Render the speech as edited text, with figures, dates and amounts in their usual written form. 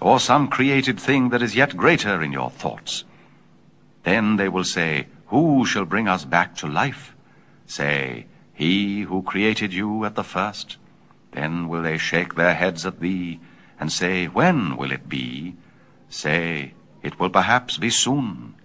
or some created thing that is yet greater in your thoughts. Then they will say, Who shall bring us back to life? Say, He who created you at the first. Then will they shake their heads at thee, and say, When will it be? Say, It will perhaps be soon.